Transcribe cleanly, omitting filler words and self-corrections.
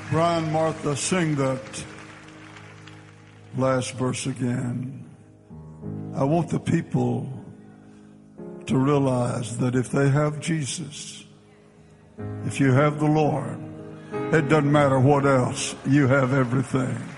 Brian, Martha, sing that last verse again. I want the people to realize that if they have Jesus, if you have the Lord, it doesn't matter what else, you have everything.